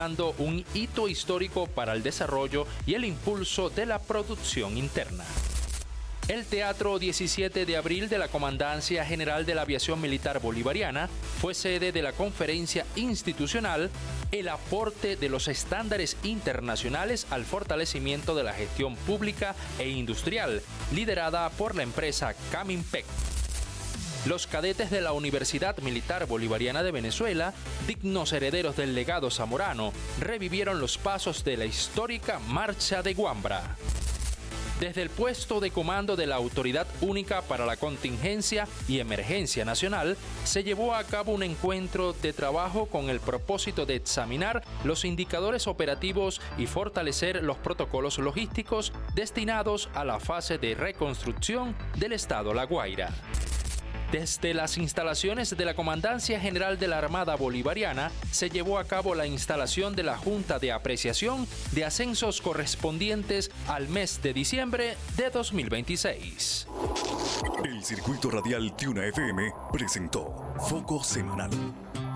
dando un hito histórico para el desarrollo y el impulso de la producción interna. El Teatro 17 de Abril de la Comandancia General de la Aviación Militar Bolivariana fue sede de la conferencia institucional El aporte de los estándares internacionales al fortalecimiento de la gestión pública e industrial, liderada por la empresa Camimpec. Los cadetes de la Universidad Militar Bolivariana de Venezuela, dignos herederos del legado zamorano, revivieron los pasos de la histórica Marcha de Guambra. Desde el puesto de comando de la Autoridad Única para la Contingencia y Emergencia Nacional, se llevó a cabo un encuentro de trabajo con el propósito de examinar los indicadores operativos y fortalecer los protocolos logísticos destinados a la fase de reconstrucción del Estado La Guaira. Desde las instalaciones de la Comandancia General de la Armada Bolivariana se llevó a cabo la instalación de la Junta de Apreciación de Ascensos correspondientes al mes de diciembre de 2026. El Circuito Radial Tiuna FM presentó Foco Semanal